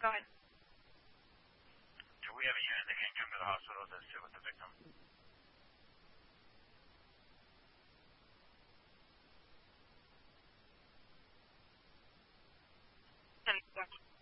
Go ahead. Do we have a unit that can come to the hospital to sit with the victim? And